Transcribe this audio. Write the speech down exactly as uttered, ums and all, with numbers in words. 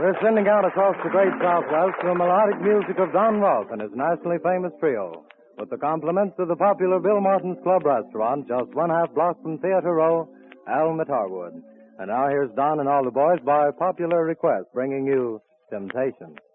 We're sending out across the great Southwest the melodic music of Don Ross and his nationally famous trio, with the compliments of the popular Bill Martin's Club restaurant, just one half block from Theater Row, Elm at Harwood. And now here's Don and all the boys by popular request, bringing you Temptation.